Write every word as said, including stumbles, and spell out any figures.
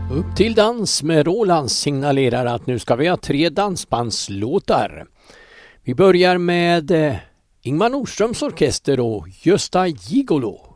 Upp till dans med Roland signalerar att nu ska vi ha tre dansbandslåtar. Vi börjar med eh, Ingmar Nordströms orkester och Gösta Gigolo.